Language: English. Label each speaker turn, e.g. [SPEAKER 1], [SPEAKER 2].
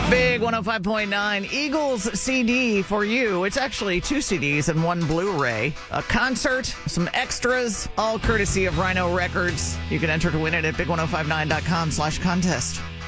[SPEAKER 1] Big 105.9 Eagles CD for you. It's actually 2 CDs and 1 Blu-ray. A concert, some extras, all courtesy of Rhino Records. You can enter to win it at big1059.com/contest.